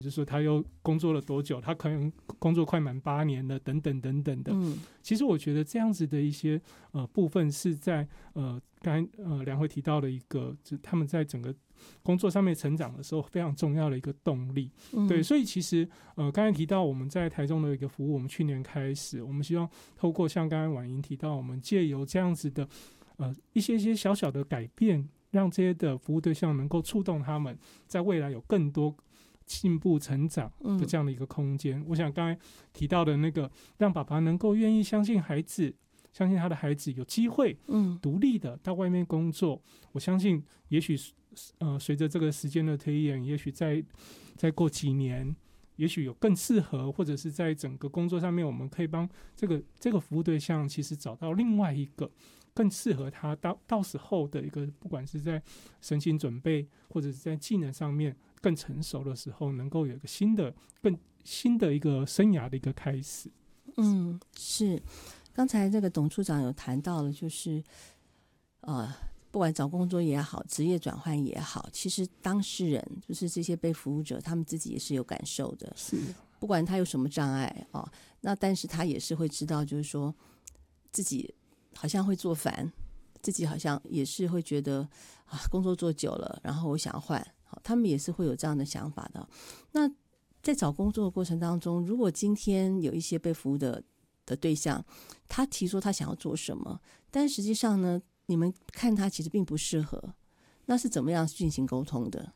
就是说他又工作了多久，他可能工作快满8年了，等等等等的。其实我觉得这样子的一些部分是在刚才梁慧提到的一个，就他们在整个工作上面成长的时候非常重要的一个动力。对，所以其实刚才提到我们在台中的一个服务，我们去年开始，我们希望透过像刚才婉莹提到，我们借由这样子的一些小小的改变，让这些的服务对象能够触动他们在未来有更多进步成长的这样的一个空间。我想刚才提到的那个让爸爸能够愿意相信孩子，相信他的孩子有机会独立的到外面工作，我相信也许随着这个时间的推演，也许再过几年，也许有更适合，或者是在整个工作上面，我们可以帮这个服务对象其实找到另外一个更适合他到时候的一个，不管是在身心准备或者是在技能上面更成熟的时候，能够有一个更新的一个生涯的一个开始。 是。刚才这个董处长有谈到了，就是不管找工作也好，职业转换也好，其实当事人就是这些被服务者，他们自己也是有感受的。 是， 不管他有什么障碍那但是他也是会知道，就是说自己好像会做烦，自己好像也是会觉得工作做久了，然后我想要换，他们也是会有这样的想法的。那在找工作的过程当中，如果今天有一些被服务的对象，他提说他想要做什么，但实际上呢，你们看他其实并不适合，那是怎么样进行沟通的？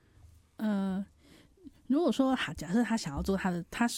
如果说假设他想要做他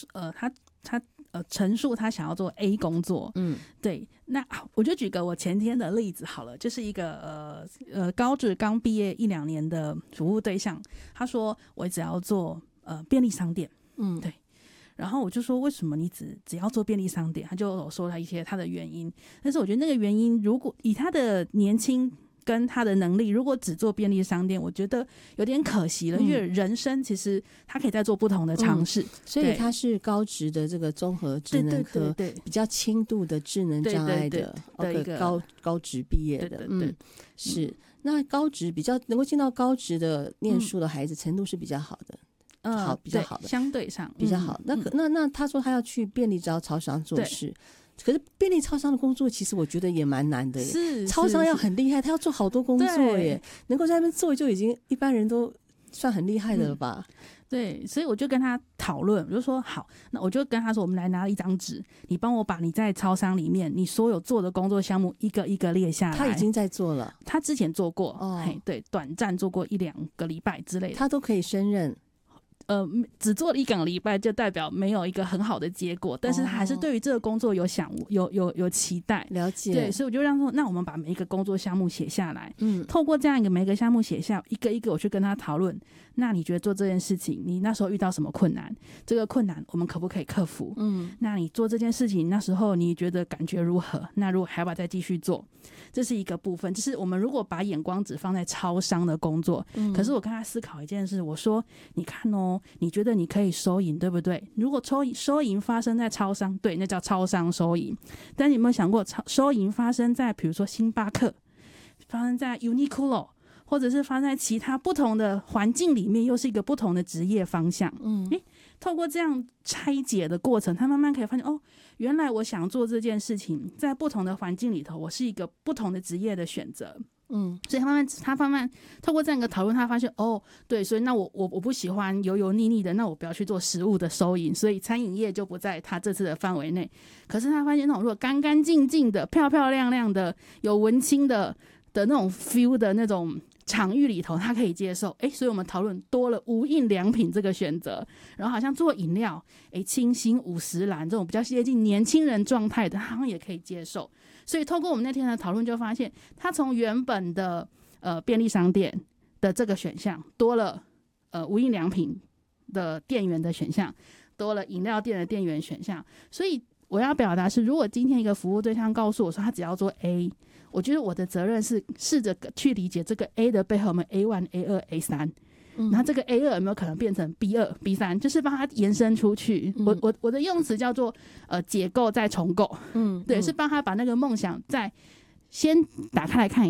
陈述他想要做 A 工作，对，那我就举个我前天的例子好了，就是一个高职刚毕业1-2年的服务对象，他说我只要做便利商店，对。然后我就说为什么你只要做便利商店，他就有说他一些他的原因，但是我觉得那个原因如果以他的年轻跟他的能力，如果只做便利商店，我觉得有点可惜了，因为人生其实他可以再做不同的尝试， 所以他是高职的这个综合智能科，比较轻度的智能障碍的一个高职毕业的，是。那高职比较能够进到高职的念书的孩子，程度是比较好的。比较好的， 相对上比较好。那他说他要去便利超商做事，可是便利超商的工作其实我觉得也蛮难的耶。 是超商要很厉害，他要做好多工作耶，能够在那边做就已经一般人都算很厉害的了吧。 对，所以我就跟他讨论，我就说好，那我就跟他说，我们来拿一张纸，你帮我把你在超商里面你所有做的工作项目一个一个列下来。 他已经在做了， 他之前做过，对，短暂做过1-2个礼拜之类的， 他都可以胜任。 只做了1个礼拜就代表没有一个很好的结果，但是他还是对于这个工作有期待， 了解。 对，所以我就让他说，那我们把每一个工作项目写下来，透过这样一个每个项目写下一个一个，我去跟他讨论。那你觉得做这件事情，你那时候遇到什么困难？这个困难我们可不可以克服？那你做这件事情那时候你觉得感觉如何？那如果还要不要再继续做？这是一个部分，就是我们如果把眼光只放在超商的工作，可是我跟他思考一件事，我说你看你觉得你可以收银对不对？如果收银发生在超商，对，那叫超商收银。但你有没有想过收银发生在比如说星巴克，发生在 Uniqlo， 或者是发生在其他不同的环境里面，又是一个不同的职业方向。透过这样拆解的过程，他慢慢可以发现原来我想做这件事情在不同的环境里头，我是一个不同的职业的选择。所以他慢慢透过这样一个讨论，他发现对，所以那我不喜欢油油腻腻的，那我不要去做食物的收银，所以餐饮业就不在他这次的范围内。可是他发现那种如果干干净净的、漂漂亮亮的、有文青的那种 feel 的那种场域里头，他可以接受。所以我们讨论多了无印良品这个选择，然后好像做饮料，清新50兰这种比较接近年轻人状态的，好像也可以接受。所以透过我们那天的讨论，就发现他从原本的便利商店的这个选项，多了无印良品的店员的选项，多了饮料店的店员选项。所以我要表达是，如果今天一个服务对象告诉我说他只要做 A， 我觉得我的责任是试着去理解这个 A 的背后有没有 A1、A2、A3。然后这个 A2 有没有可能变成 B2、B3， 就是帮他延伸出去。我的用词叫做解构再重构。对，是帮他把那个梦想再先打开来看一看，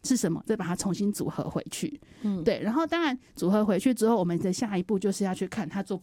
是什么，再把它重新组合回去。对，然后当然组合回去之后，我们的下一步就是要去看他做